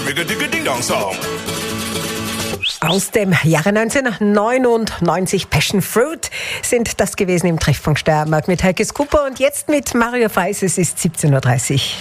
Ding-a-ding-a-ding-dong-Song. Aus dem Jahre 1999 Passion Fruit sind das gewesen im Treffpunkt Steiermark mit Heike Skupper und jetzt mit Mario Feis. Es ist 17.30 Uhr.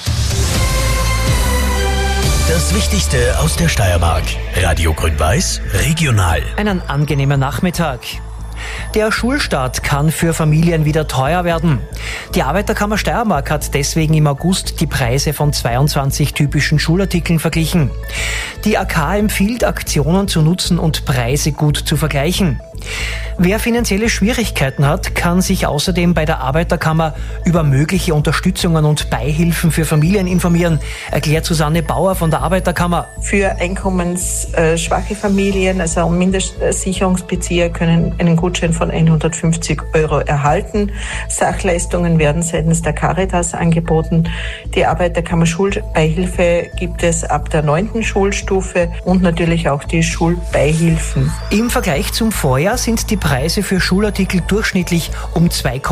Das Wichtigste aus der Steiermark. Radio Grün-Weiß, regional. Einen angenehmen Nachmittag. Der Schulstart kann für Familien wieder teuer werden. Die Arbeiterkammer Steiermark hat deswegen im August die Preise von 22 typischen Schulartikeln verglichen. Die AK empfiehlt, Aktionen zu nutzen und Preise gut zu vergleichen. Wer finanzielle Schwierigkeiten hat, kann sich außerdem bei der Arbeiterkammer über mögliche Unterstützungen und Beihilfen für Familien informieren, erklärt Susanne Bauer von der Arbeiterkammer. Für einkommensschwache Familien, also Mindestsicherungsbezieher, können einen Gutschein von 150 € erhalten. Sachleistungen werden seitens der Caritas angeboten. Die Arbeiterkammer Schulbeihilfe gibt es ab der 9. Schulstufe und natürlich auch die Schulbeihilfen. Im Vergleich zum Vorjahr sind die Preise für Schulartikel durchschnittlich um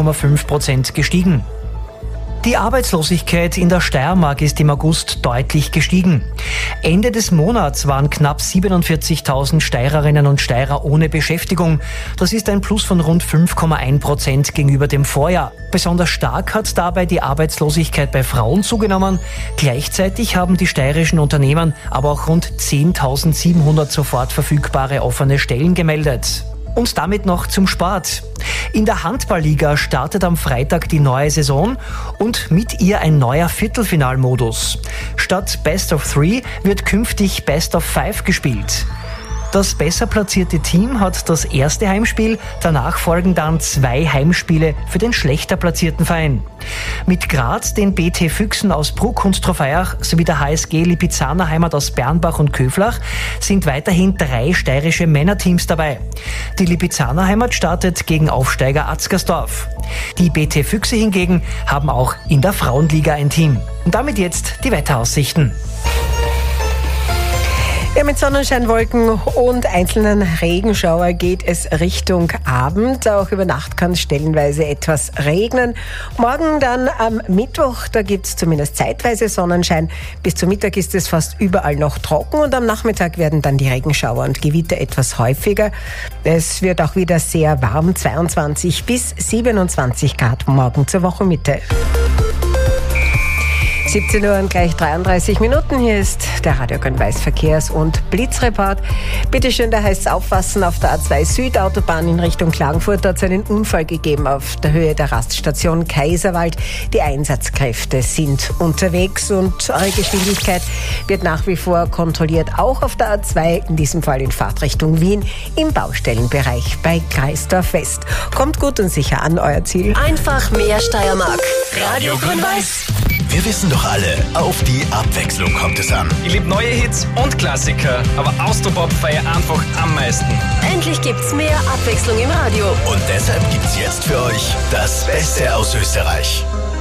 2,5% gestiegen. Die Arbeitslosigkeit in der Steiermark ist im August deutlich gestiegen. Ende des Monats waren knapp 47.000 Steirerinnen und Steirer ohne Beschäftigung. Das ist ein Plus von rund 5,1% gegenüber dem Vorjahr. Besonders stark hat dabei die Arbeitslosigkeit bei Frauen zugenommen. Gleichzeitig haben die steirischen Unternehmen aber auch rund 10.700 sofort verfügbare offene Stellen gemeldet. Und damit noch zum Sport. In der Handballliga startet am Freitag die neue Saison und mit ihr ein neuer Viertelfinalmodus. Statt Best of 3 wird künftig Best of 5 gespielt. Das besser platzierte Team hat das erste Heimspiel, danach folgen dann 2 Heimspiele für den schlechter platzierten Verein. Mit Graz, den BT Füchsen aus Bruck und Trofeiach sowie der HSG Lipizzaner Heimat aus Bernbach und Köflach sind weiterhin 3 steirische Männerteams dabei. Die Lipizzaner Heimat startet gegen Aufsteiger Atzgersdorf. Die BT Füchse hingegen haben auch in der Frauenliga ein Team. Und damit jetzt die Wetteraussichten. Ja, mit Sonnenschein, Wolken und einzelnen Regenschauer geht es Richtung Abend. Auch über Nacht kann es stellenweise etwas regnen. Morgen dann am Mittwoch, da gibt es zumindest zeitweise Sonnenschein. Bis zum Mittag ist es fast überall noch trocken und am Nachmittag werden dann die Regenschauer und Gewitter etwas häufiger. Es wird auch wieder sehr warm, 22 bis 27 Grad morgen zur Wochenmitte. 17 Uhr und gleich 33 Minuten. Hier ist der Radio Grün-Weiß Verkehrs- und Blitzreport. Bitte schön, da heißt es aufpassen, auf der A2 Südautobahn in Richtung Klagenfurt hat es einen Unfall gegeben auf der Höhe der Raststation Kaiserwald. Die Einsatzkräfte sind unterwegs und eure Geschwindigkeit wird nach wie vor kontrolliert, auch auf der A2, in diesem Fall in Fahrtrichtung Wien, im Baustellenbereich bei Kreisdorf West. Kommt gut und sicher an euer Ziel. Einfach mehr Steiermark. Radio Grün-Weiß. Wir wissen doch alle, auf die Abwechslung kommt es an. Ich liebe neue Hits und Klassiker, aber Austropop feiere einfach am meisten. Endlich gibt's mehr Abwechslung im Radio. Und deshalb gibt's jetzt für euch das Beste aus Österreich.